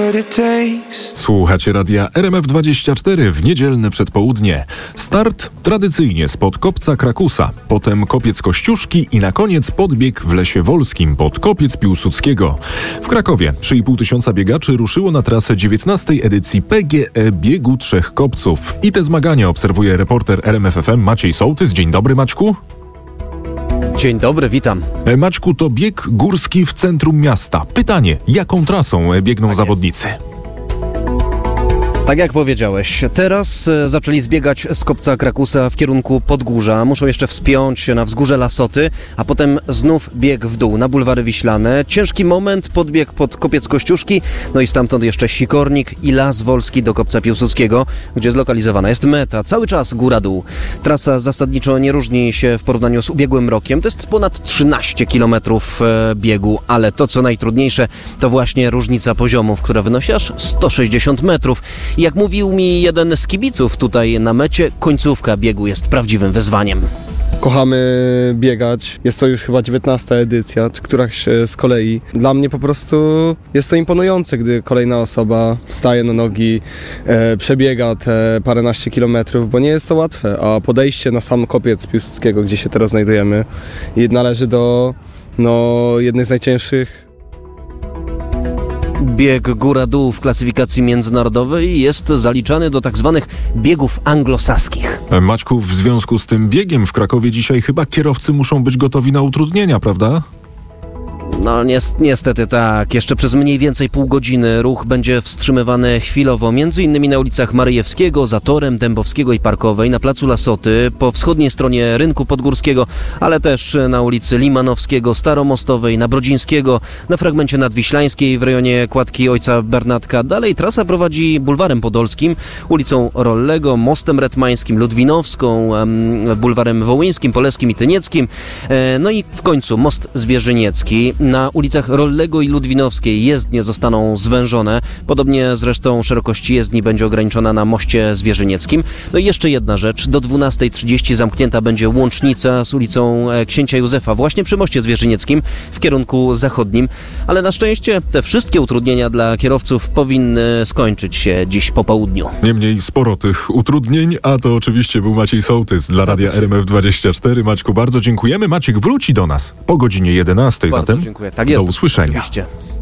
Słuchacie radia RMF24 w niedzielne przedpołudnie. Start tradycyjnie spod kopca Krakusa, potem kopiec Kościuszki i na koniec podbieg w Lesie Wolskim pod kopiec Piłsudskiego. W Krakowie 3,5 tysiąca biegaczy ruszyło na trasę 19. edycji PGE Biegu Trzech Kopców. I te zmagania obserwuje reporter RMF FM Maciej Sołtys. Dzień dobry, Maćku. Dzień dobry, witam. Maćku, to bieg górski w centrum miasta. Pytanie, jaką trasą biegną zawodnicy? Tak jak powiedziałeś, teraz zaczęli zbiegać z kopca Krakusa w kierunku Podgórza. Muszą jeszcze wspiąć się na wzgórze Lasoty, a potem znów bieg w dół na bulwary Wiślane. Ciężki moment, podbieg pod kopiec Kościuszki, no i stamtąd jeszcze Sikornik i Las Wolski do kopca Piłsudskiego, gdzie zlokalizowana jest meta. Cały czas góra-dół. Trasa zasadniczo nie różni się w porównaniu z ubiegłym rokiem. To jest ponad 13 km biegu, ale to co najtrudniejsze to właśnie różnica poziomów, która wynosi aż 160 metrów. I jak mówił mi jeden z kibiców tutaj na mecie, końcówka biegu jest prawdziwym wyzwaniem. Kochamy biegać. Jest to już chyba 19. edycja, czy któraś z kolei. Dla mnie po prostu jest to imponujące, gdy kolejna osoba wstaje na nogi, przebiega te paręnaście kilometrów, bo nie jest to łatwe, a podejście na sam kopiec Piłsudskiego, gdzie się teraz znajdujemy, należy do jednej z najcięższych. Bieg góra-dół w klasyfikacji międzynarodowej jest zaliczany do tak zwanych biegów anglosaskich. Maćku, w związku z tym biegiem w Krakowie dzisiaj chyba kierowcy muszą być gotowi na utrudnienia, prawda? No niestety tak. Jeszcze przez mniej więcej pół godziny ruch będzie wstrzymywany chwilowo, m.in. na ulicach Maryjewskiego, Zatorem, Dębowskiego i Parkowej, na placu Lasoty, po wschodniej stronie Rynku Podgórskiego, ale też na ulicy Limanowskiego, Staromostowej, na Brodzińskiego, na fragmencie Nadwiślańskiej w rejonie Kładki Ojca Bernatka. Dalej trasa prowadzi bulwarem Podolskim, ulicą Rollego, mostem Retmańskim, Ludwinowską, bulwarem Wołyńskim, Poleskim i Tynieckim. No i w końcu most Zwierzyniecki. Na ulicach Rollego i Ludwinowskiej jezdnie zostaną zwężone. Podobnie zresztą szerokość jezdni będzie ograniczona na moście Zwierzynieckim. No i jeszcze jedna rzecz. Do 12:30 zamknięta będzie łącznica z ulicą Księcia Józefa właśnie przy moście Zwierzynieckim w kierunku zachodnim. Ale na szczęście te wszystkie utrudnienia dla kierowców powinny skończyć się dziś po południu. Niemniej sporo tych utrudnień, a to oczywiście był Maciej Sołtys dla radia RMF24. Maćku, bardzo dziękujemy. Maciek wróci do nas po godzinie 11, zatem Dziękuję. Tak jest. Do usłyszenia. Oczywiście.